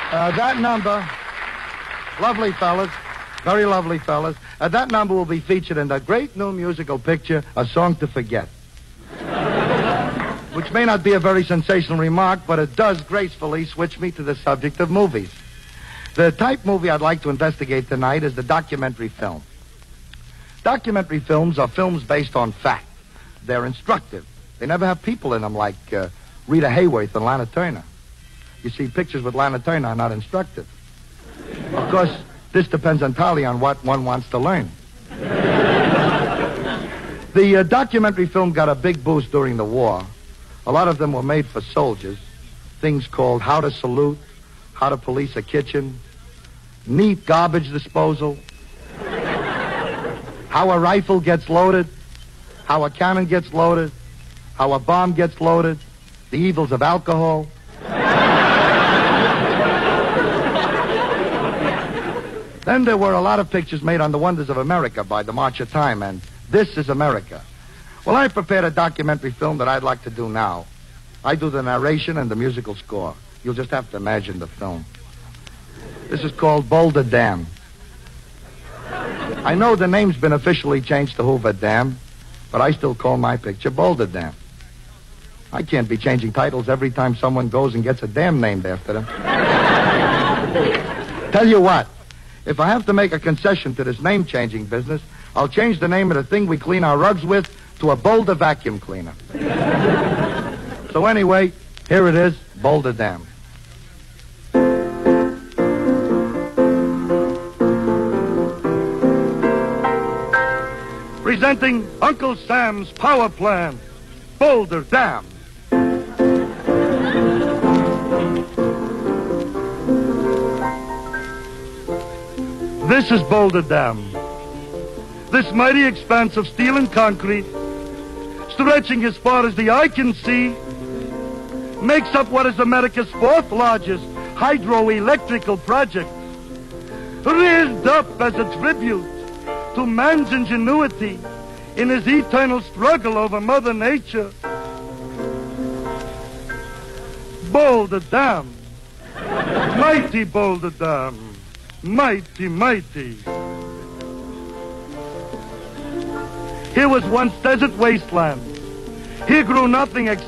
That number, lovely fellas, very lovely fellas, that number will be featured in the great new musical picture, A Song to Forget. Which may not be a very sensational remark, but it does gracefully switch me to the subject of movies. The type movie I'd like to investigate tonight is the documentary film. Documentary films are films based on fact. They're instructive. They never have people in them like Rita Hayworth and Lana Turner. You see, pictures with Lana Turner are not instructive. Of course, this depends entirely on what one wants to learn. The documentary film got a big boost during the war. A lot of them were made for soldiers. Things called How to Salute, How to Police a Kitchen, Neat Garbage Disposal, How a Rifle Gets Loaded, How a Cannon Gets Loaded, How a Bomb Gets Loaded, The Evils of Alcohol. Then there were a lot of pictures made on the wonders of America by the March of Time, and This is America. Well, I prepared a documentary film that I'd like to do now. I do the narration and the musical score. You'll just have to imagine the film. This is called Boulder Dam. I know the name's been officially changed to Hoover Dam, but I still call my picture Boulder Dam. I can't be changing titles every time someone goes and gets a dam named after them. Tell you what, if I have to make a concession to this name-changing business, I'll change the name of the thing we clean our rugs with to a Boulder vacuum cleaner. So anyway, here it is, Boulder Dam. Presenting Uncle Sam's Power Plant, Boulder Dam. This is Boulder Dam. This mighty expanse of steel and concrete, stretching as far as the eye can see, makes up what is America's fourth largest hydroelectrical project, raised up as a tribute to man's ingenuity in his eternal struggle over Mother Nature. Boulder Dam, mighty Boulder Dam, mighty, mighty. Here was once desert wasteland. Here grew nothing except